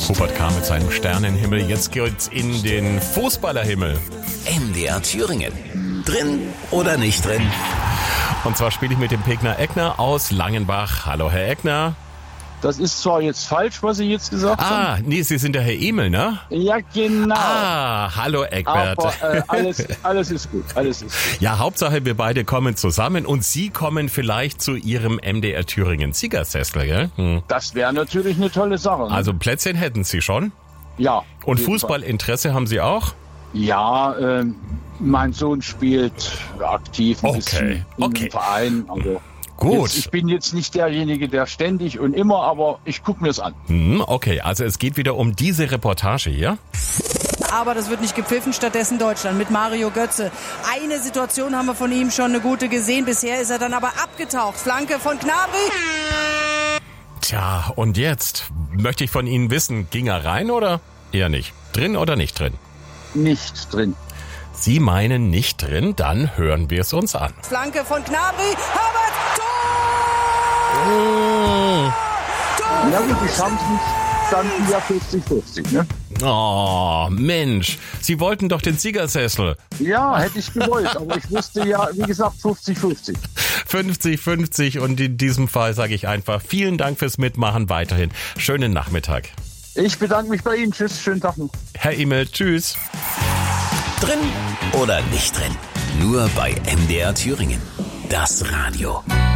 Hubert K. mit seinem Sternenhimmel. Jetzt geht's in den Fußballerhimmel. MDR Thüringen. Drin oder nicht drin? Und zwar spiele ich mit dem Pegner Eckner aus Langenbach. Hallo, Herr Eckner. Das ist zwar jetzt falsch, was Sie jetzt gesagt haben. Nee, Sie sind der Herr Emel, ne? Ja, genau. Hallo Eckbert. Aber alles ist gut, alles ist gut. Ja, Hauptsache wir beide kommen zusammen und Sie kommen vielleicht zu Ihrem MDR Thüringen Siegersessel, gell? Das wäre natürlich eine tolle Sache. Ne? Also Plätzchen hätten Sie schon? Ja. Und Fußballinteresse haben Sie auch? Ja, mein Sohn spielt aktiv ein bisschen im Verein. Also gut. Ich bin jetzt nicht derjenige, der ständig und immer, aber ich gucke mir es an. Okay, also es geht wieder um diese Reportage hier. Aber das wird nicht gepfiffen, stattdessen Deutschland mit Mario Götze. Eine Situation haben wir von ihm schon eine gute gesehen. Bisher ist er dann aber abgetaucht. Flanke von Gnabry. Tja, und jetzt möchte ich von Ihnen wissen, ging er rein oder eher nicht? Drin oder nicht drin? Nicht drin. Sie meinen nicht drin? Dann hören wir es uns an. Flanke von Gnabry. Havertz. Tor! Ja gut, die Chancen standen ja 50-50, ne? Oh, Mensch, Sie wollten doch den Siegersessel. Ja, hätte ich gewollt, aber ich wusste ja, wie gesagt, 50-50. 50-50 und in diesem Fall sage ich einfach vielen Dank fürs Mitmachen weiterhin. Schönen Nachmittag. Ich bedanke mich bei Ihnen. Tschüss, schönen Tag noch. Herr Emel, tschüss. Drin oder nicht drin? Nur bei MDR Thüringen. Das Radio.